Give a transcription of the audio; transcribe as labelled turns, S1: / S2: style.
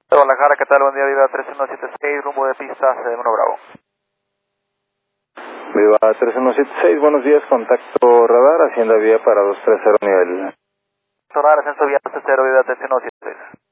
S1: Guadalajara, ¿qué tal? Buen día, Viva 3176, rumbo de pista, CD1 Bravo.
S2: Viva 3176, buenos días, contacto radar, hacienda vía para 230 nivel.
S1: Sonar, ascenso vía 0, Viva 3176.